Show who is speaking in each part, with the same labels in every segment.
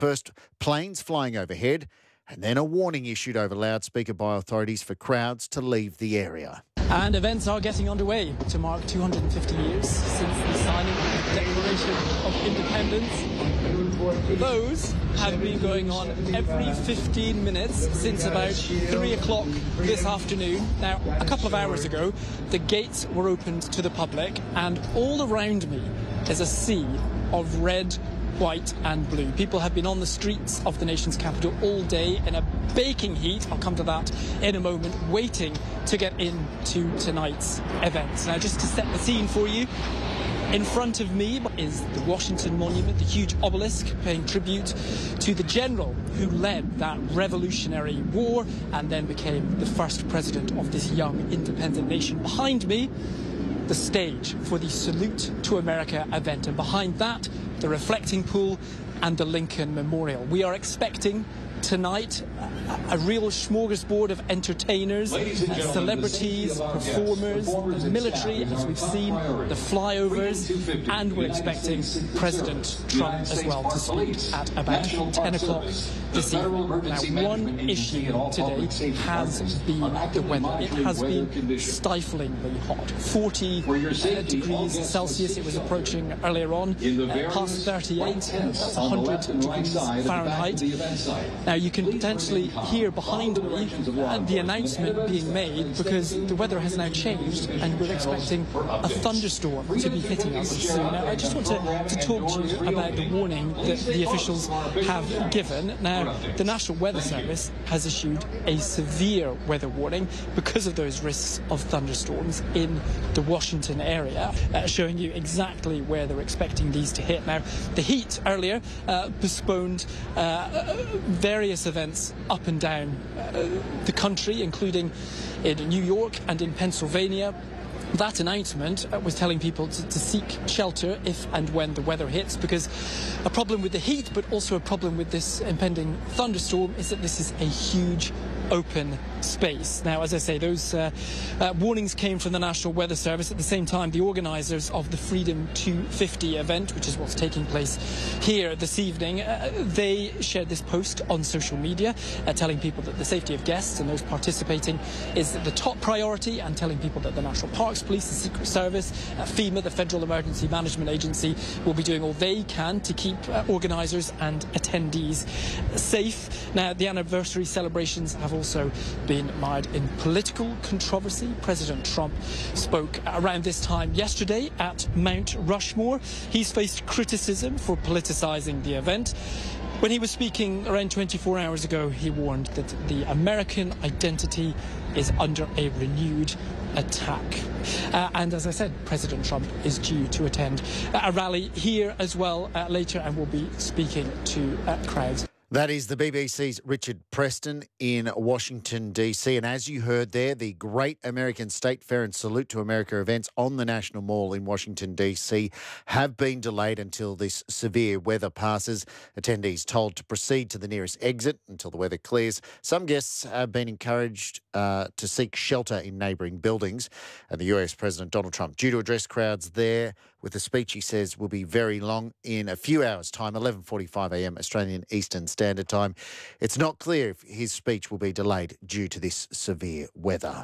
Speaker 1: First, planes flying overhead, and then a warning issued over loudspeaker by authorities for crowds to leave the area.
Speaker 2: And events are getting underway to mark 250 years since the signing of the Declaration of Independence. Those have been going on every 15 minutes since about 3 o'clock this afternoon. Now, a couple of hours ago, the gates were opened to the public, and all around me is a sea of red, white and blue. People have been on the streets of the nation's capital all day in a baking heat, I'll come to that in a moment, waiting to get into tonight's event. Now, just to set the scene for you, in front of me is the Washington Monument, the huge obelisk paying tribute to the general who led that Revolutionary War and then became the first president of this young independent nation. Behind me, the stage for the Salute to America event, and behind that, the reflecting pool and the Lincoln Memorial. We are expecting tonight a real smorgasbord of entertainers, celebrities, performers, the military, as we've seen, the flyovers, and we're expecting President Trump as well to speak at about 10 o'clock this evening. Now, one issue today has been the weather. It has been stiflingly hot. 40 degrees Celsius, it was approaching earlier on, past 38, that's 100 degrees Fahrenheit. Now, you can potentially hear behind me the announcement being made because the weather has now changed and we're expecting a thunderstorm to be hitting us soon. Now, I just want to talk to you about the warning that the officials have given. Now, the National Weather Service has issued a severe weather warning because of those risks of thunderstorms in the Washington area, showing you exactly where they're expecting these to hit. Now, the heat earlier postponed various events up and down the country, including in New York and in Pennsylvania. That announcement was telling people to seek shelter if and when the weather hits, because a problem with the heat, but also a problem with this impending thunderstorm, is that this is a huge open space. Now, as I say, those warnings came from the National Weather Service. At the same time, the organisers of the Freedom 250 event, which is what's taking place here this evening, they shared this post on social media telling people that the safety of guests and those participating is the top priority, and telling people that the National Parks Police, the Secret Service, FEMA, the Federal Emergency Management Agency, will be doing all they can to keep organisers and attendees safe. Now, the anniversary celebrations have also been mired in political controversy. President Trump spoke around this time yesterday at Mount Rushmore. He's faced criticism for politicising the event. When he was speaking around 24 hours ago, he warned that the American identity is under a renewed attack. And as I said, President Trump is due to attend a rally here as well later, and will be speaking to crowds.
Speaker 1: That is the BBC's Richard Preston in Washington, D.C. And as you heard there, the Great American State Fair and Salute to America events on the National Mall in Washington, D.C. have been delayed until this severe weather passes. Attendees told to proceed to the nearest exit until the weather clears. Some guests have been encouraged to seek shelter in neighbouring buildings. And the US President Donald Trump, due to address crowds there with a speech he says will be very long in a few hours' time, 11:45 a.m. Australian Eastern Standard Time. It's not clear if his speech will be delayed due to this severe weather.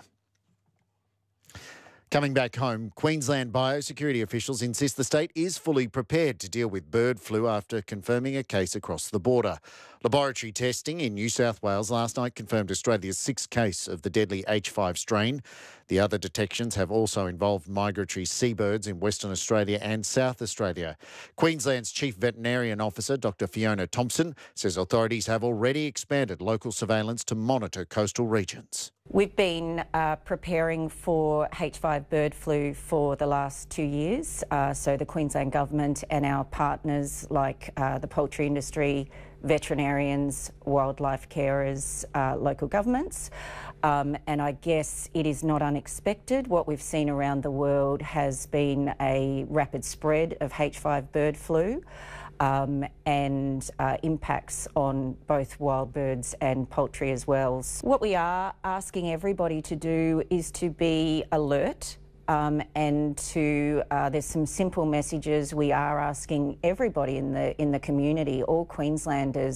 Speaker 1: Coming back home, Queensland biosecurity officials insist the state is fully prepared to deal with bird flu after confirming a case across the border. Laboratory testing in New South Wales last night confirmed Australia's sixth case of the deadly H5 strain. The other detections have also involved migratory seabirds in Western Australia and South Australia. Queensland's Chief Veterinarian Officer, Dr Fiona Thompson, says authorities have already expanded local surveillance to monitor coastal regions.
Speaker 3: We've been preparing for H5 bird flu for the last 2 years. So the Queensland Government and our partners like the poultry industry, veterinarians, wildlife carers, local governments. And I guess it is not unexpected. What we've seen around the world has been a rapid spread of H5 bird flu. And impacts on both wild birds and poultry as well. What we are asking everybody to do is to be alert and to there's some simple messages we are asking everybody in the community, all Queenslanders,